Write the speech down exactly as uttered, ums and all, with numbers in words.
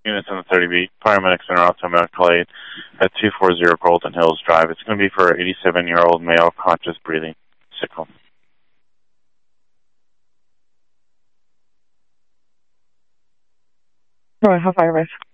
units in the thirty B, paramedics and also medical aid at two forty Golden Hills Drive. It's going to be for an eighty-seven-year-old male, conscious breathing, sickle. Go ahead, how fire risk.